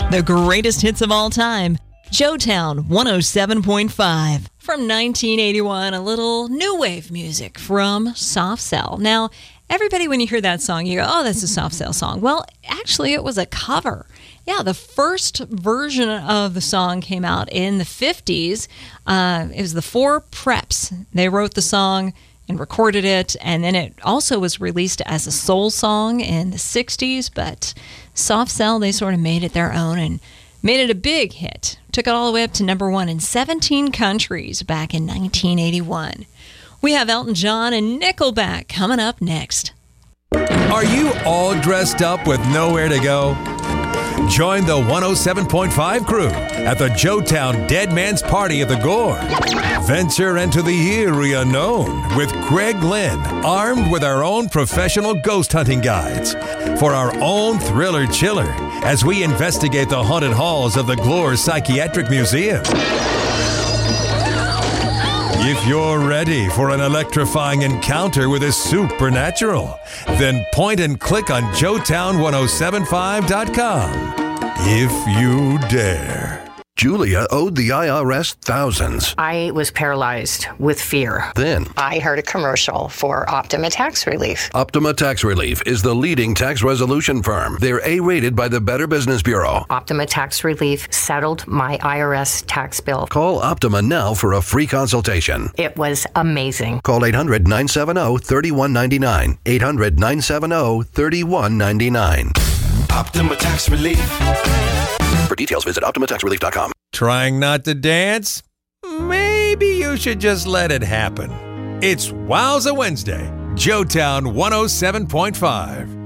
The greatest hits of all time. Joetown 107.5. From 1981, a little new wave music from Soft Cell. Now, everybody, when you hear that song, you go, oh, that's a Soft Cell song. Well, actually, it was a cover. Yeah, the first version of the song came out in the 50s. It was the Four Preps. They wrote the song and recorded it, and then it also was released as a soul song in the 60s, but Soft Cell, they sort of made it their own and made it a big hit. Took it all the way up to number 1 in 17 countries back in 1981. We have Elton John and Nickelback coming up next. Are you all dressed up with nowhere to go? Join the 107.5 crew at the Joetown Dead Man's Party at the Gore. Venture into the eerie unknown with Greg Lynn, armed with our own professional ghost hunting guides for our own thriller chiller as we investigate the haunted halls of the Gore Psychiatric Museum. If you're ready for an electrifying encounter with the supernatural, then point and click on Joetown1075.com. If you dare. Julia owed the IRS thousands. I was paralyzed with fear. Then I heard a commercial for Optima Tax Relief. Optima Tax Relief is the leading tax resolution firm. They're A-rated by the Better Business Bureau. Optima Tax Relief settled my IRS tax bill. Call Optima now for a free consultation. It was amazing. Call 800-970-3199. 800-970-3199. Optima Tax Relief. For details, visit OptimaTaxRelief.com. Trying not to dance? Maybe you should just let it happen. It's Wowza Wednesday, Joetown 107.5.